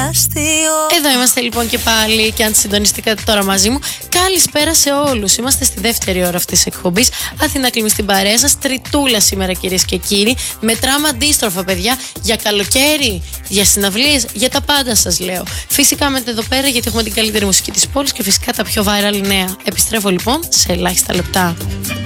αστείο. Εδώ είμαστε λοιπόν και πάλι, και αν συντονιστήκατε τώρα μαζί μου, καλησπέρα σε όλους. Είμαστε στη δεύτερη ώρα αυτής της εκπομπής. Αθηνά Κλίμη στην παρέα σας. Τριτούλα σήμερα, κυρίες και κύριοι. Μετράμε αντίστροφα, παιδιά, για καλοκαίρι, για συναυλίες, για τα πάντα σας λέω. Φυσικά μένετε εδώ πέρα γιατί έχουμε την καλύτερη μουσική της πόλης και φυσικά τα πιο viral νέα. Επιστρέφω λοιπόν σε ελάχιστα λεπτά.